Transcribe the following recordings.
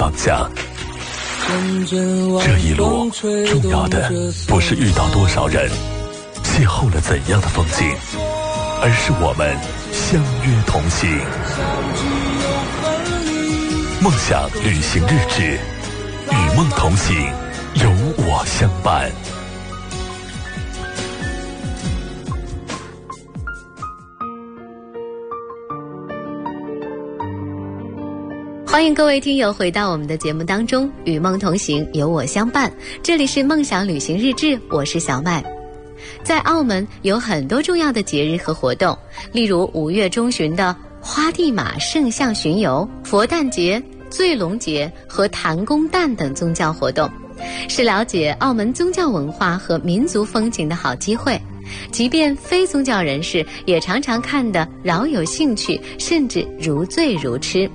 方向。这一路重要的不是遇到多少人，邂逅了怎样的风景，而是我们相约同行。梦想旅行日志，与梦同行，有我相伴。 欢迎各位听友回到我们的节目当中，与梦同行，有我相伴。这里是梦想旅行日志，我是小麦。在澳门有很多重要的节日和活动，例如5月中旬的花地马圣像巡游、佛诞节、醉龙节和谭公诞等宗教活动，是了解澳门宗教文化和民族风情的好机会。即便非宗教人士也常常看得饶有兴趣，甚至如醉如痴。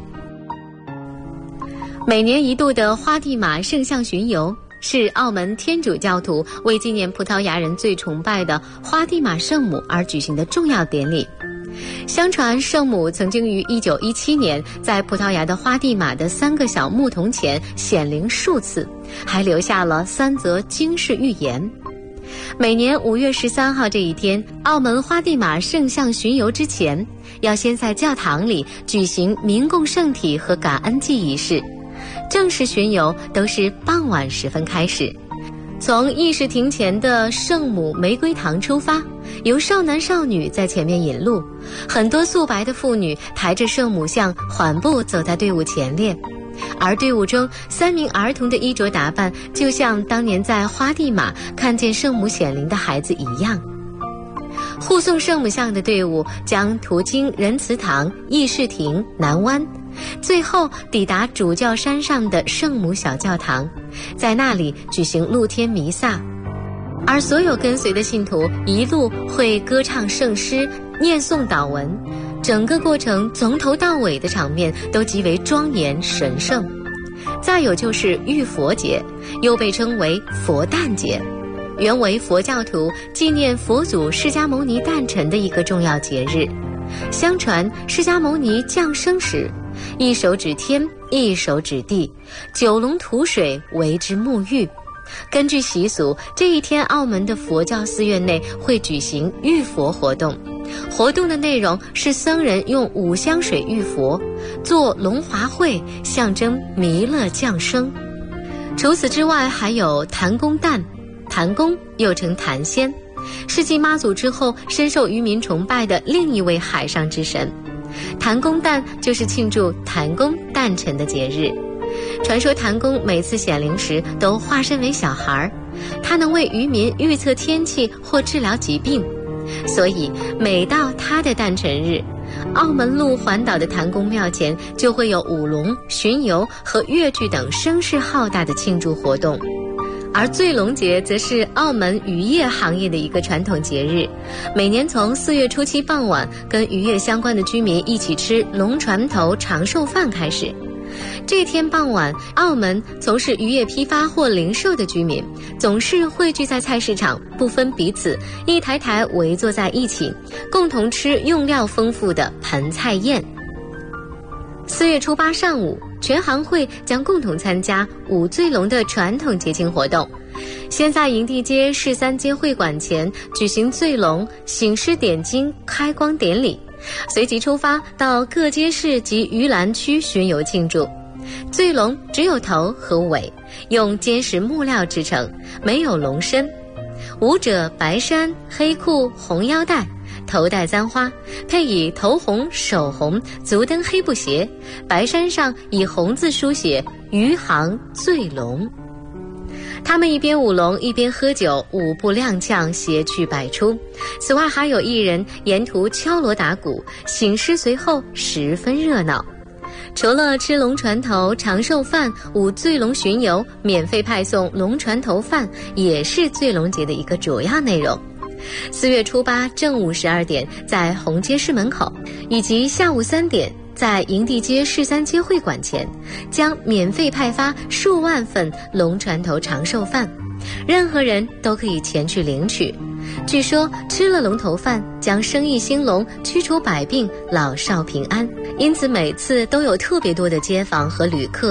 每年一度的花地马圣像巡游是澳门天主教徒为纪念葡萄牙人最崇拜的花地马圣母而举行的重要典礼。相传圣母曾经于1917年在葡萄牙的花地马的3个小牧童前显灵数次，还留下了3则惊世预言。每年5月13号这一天，澳门花地马圣像巡游之前，要先在教堂里举行明供圣体和感恩祭仪式。正式巡游都是傍晚时分开始，从议事亭前的圣母玫瑰堂出发，由少男少女在前面引路，很多素白的妇女抬着圣母像缓步走在队伍前列，而队伍中3名儿童的衣着打扮就像当年在花地马看见圣母显灵的孩子一样。护送圣母像的队伍将途经仁慈堂、议事亭、南湾，最后抵达主教山上的圣母小教堂，在那里举行露天弥撒，而所有跟随的信徒一路会歌唱圣诗、念诵祷文，整个过程从头到尾的场面都极为庄严神圣。再有就是浴佛节，又被称为佛诞节，原为佛教徒纪念佛祖释迦牟尼诞辰的一个重要节日。相传释迦牟尼降生时，一手指天，一手指地，9龙吐水为之沐浴。根据习俗，这一天澳门的佛教寺院内会举行浴佛活动，活动的内容是僧人用5香水浴佛，做龙华会，象征弥勒降生。除此之外，还有谭公诞，谭公又称谭仙，是继妈祖之后深受渔民崇拜的另一位海上之神。谭公诞就是庆祝谭公诞辰的节日。传说谭公每次显灵时都化身为小孩，他能为渔民预测天气或治疗疾病，所以每到他的诞辰日，澳门路环岛的谭公庙前就会有舞龙、巡游和越剧等声势浩大的庆祝活动。而醉龙节则是澳门渔业行业的一个传统节日，每年从4月初7傍晚，跟渔业相关的居民一起吃龙船头长寿饭开始。这天傍晚，澳门从事渔业批发或零售的居民总是汇聚在菜市场，不分彼此，一台台围坐在一起，共同吃用料丰富的盆菜宴。4月初8上午，全行会将共同参加舞醉龙的传统节庆活动，先在营地街市3街会馆前举行醉龙、醒狮点睛、开光典礼，随即出发到各街市及盂兰区巡游庆祝。醉龙只有头和尾，用坚实木料制成，没有龙身。舞者白衫、黑裤、红腰带，头戴簪花，配以头红、手红、足蹬黑布鞋，白衫上以红字书写余杭醉龙。他们一边舞龙一边喝酒，舞步踉跄，谐趣百出。此外还有艺人沿途敲锣打鼓，醒狮随后，十分热闹。除了吃龙船头长寿饭、舞醉龙巡游，免费派送龙船头饭也是醉龙节的一个主要内容。4月初8正午12点在红街市门口，以及下午3点在营地街市3街会馆前，将免费派发数万份龙船头长寿饭，任何人都可以前去领取。据说吃了龙头饭将生意兴隆，驱除百病，老少平安，因此每次都有特别多的街坊和旅客